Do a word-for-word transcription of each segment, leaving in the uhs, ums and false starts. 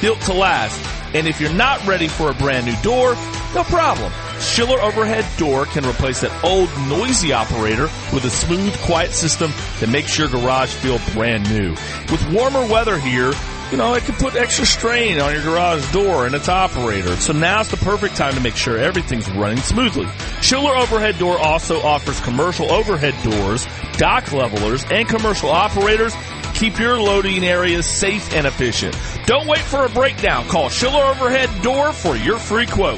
built to last. And if you're not ready for a brand new door, no problem. Schiller Overhead Door can replace that old noisy operator with a smooth, quiet system that makes your garage feel brand new. With warmer weather here, you know, it can put extra strain on your garage door and its operator. So now's the perfect time to make sure everything's running smoothly. Schiller Overhead Door also offers commercial overhead doors, dock levelers, and commercial operators. Keep your loading areas safe and efficient. Don't wait for a breakdown. Call Schiller Overhead Door for your free quote.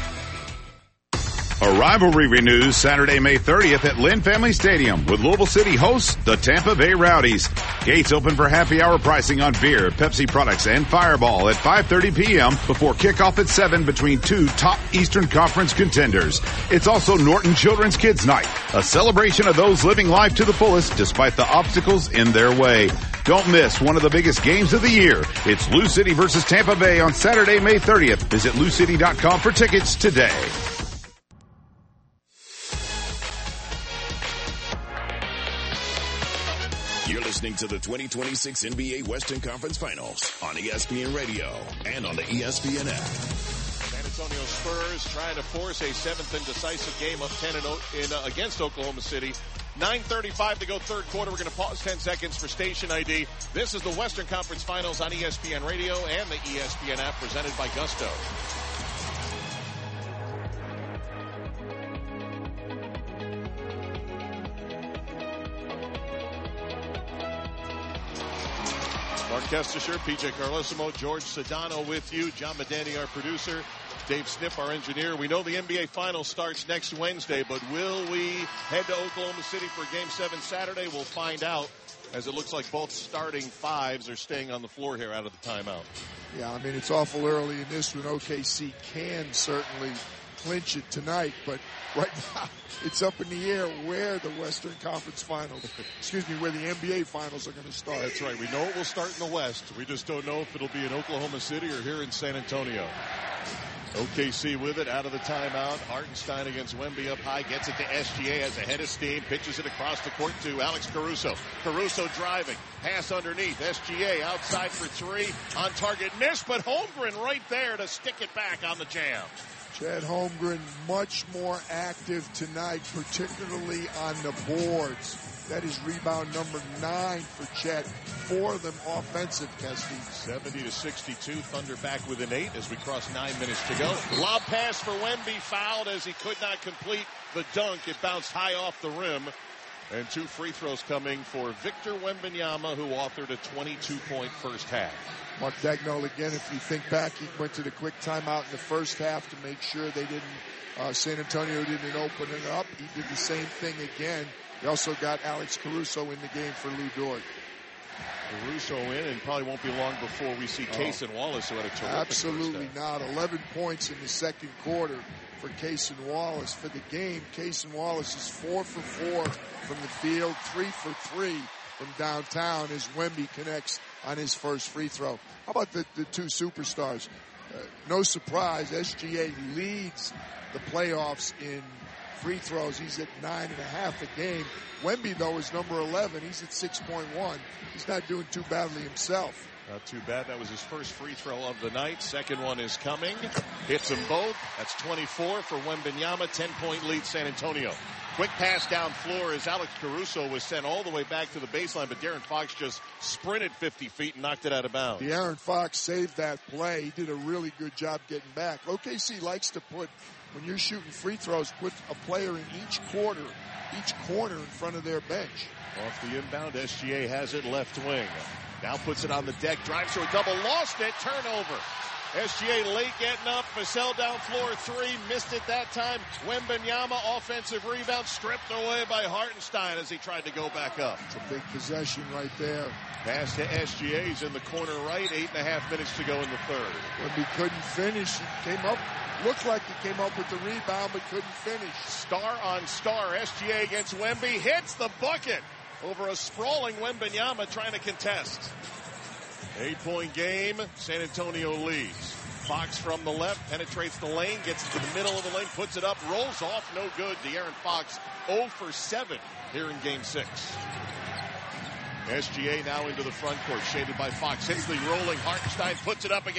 A rivalry renews Saturday, May thirtieth at Lynn Family Stadium with Louisville City hosts the Tampa Bay Rowdies. Gates open for happy hour pricing on beer, Pepsi products, and Fireball at five thirty p.m. before kickoff at seven between two top Eastern Conference contenders. It's also Norton Children's Kids Night, a celebration of those living life to the fullest despite the obstacles in their way. Don't miss one of the biggest games of the year. It's Lou City versus Tampa Bay on Saturday, May thirtieth. Visit lou city dot com for tickets today. You're listening to the twenty twenty-six N B A Western Conference Finals on E S P N Radio and on the E S P N app. San Antonio Spurs trying to force a seventh and decisive game up ten in, in uh, against Oklahoma City. nine thirty-five to go third quarter. We're going to pause ten seconds for station I D. This is the Western Conference Finals on E S P N Radio and the E S P N app presented by Gusto. Mark Kestisher, P J Carlesimo, George Sedano with you. John Medani, our producer. Dave Sniff, our engineer. We know the N B A Finals starts next Wednesday, but will we head to Oklahoma City for Game seven Saturday? We'll find out, as it looks like both starting fives are staying on the floor here out of the timeout. Yeah, I mean, it's awful early in this one. O K C can certainly clinch it tonight, but right now it's up in the air where the Western Conference Finals, excuse me, where the N B A Finals are going to start. That's right. We know it will start in the West. We just don't know if it'll be in Oklahoma City or here in San Antonio. O K C with it out of the timeout. Hartenstein against Wemby up high. Gets it to S G A as a head of steam. Pitches it across the court to Alex Caruso. Caruso driving. Pass underneath. S G A outside for three. On target miss, but Holmgren right there to stick it back on the jam. Chad Holmgren much more active tonight, particularly on the boards. That is rebound number nine for Chet. Four of them offensive, Kesty. seventy to sixty-two. Thunder back with an eight as we cross nine minutes to go. Lob pass for Wemby, fouled as he could not complete the dunk. It bounced high off the rim. And two free throws coming for Victor Wembanyama, who authored a twenty-two point first half. Mark Dagnall again, if you think back, he went to the quick timeout in the first half to make sure they didn't, uh, San Antonio didn't open it up. He did the same thing again. He also got Alex Caruso in the game for Lou Dort. Caruso in, and probably won't be long before we see Case and Wallace, who had a terrific Absolutely not. eleven points in the second quarter for Case and Wallace. For the game, Case and Wallace is four for four from the field, three for three from downtown as Wemby connects on his first free throw. How about the, the two superstars? Uh, no surprise, S G A leads the playoffs in free throws. He's at nine and a half a game. Wemby, though, is number eleven. He's at six point one. He's not doing too badly himself. Not too bad. That was his first free throw of the night. Second one is coming. Hits them both. That's twenty-four for Wembanyama. ten point lead San Antonio. Quick pass down floor as Alex Caruso was sent all the way back to the baseline, but De'Aaron Fox just sprinted fifty feet and knocked it out of bounds. De'Aaron Fox saved that play. He did a really good job getting back. O K C likes to put, when you're shooting free throws, put a player in each quarter, each corner in front of their bench. Off the inbound, S G A has it left wing. Now puts it on the deck, drives to a double, lost it, turnover. S G A late getting up, Vassell down floor three, missed it that time. Wembanyama, offensive rebound, stripped away by Hartenstein as he tried to go back up. It's a big possession right there. Pass to S G A, he's in the corner right, eight and a half minutes to go in the third. Wemby couldn't finish, he came up, looked like he came up with the rebound, but couldn't finish. Star on star, S G A against Wemby, hits the bucket over a sprawling Wembanyama trying to contest. Eight-point game, San Antonio leads. Fox from the left, penetrates the lane, gets to the middle of the lane, puts it up, rolls off, no good. De'Aaron Fox zero for seven here in game six. S G A now into the front court, shaded by Fox. Hensley rolling, Hartenstein puts it up again.